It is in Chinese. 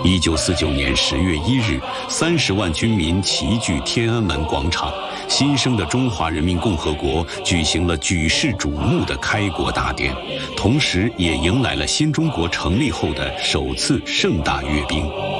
1949年10月1日，30万军民齐聚天安门广场，新生的中华人民共和国举行了举世瞩目的开国大典，同时也迎来了新中国成立后的首次盛大阅兵。